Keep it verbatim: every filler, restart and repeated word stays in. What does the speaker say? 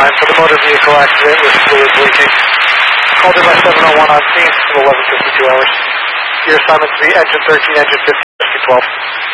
nine for the motor vehicle accident with fluid leaking. Called in by seven oh one on scene for eleven fifty-two hours. Your assignment's the engine thirteen, engine fifteen, twelve.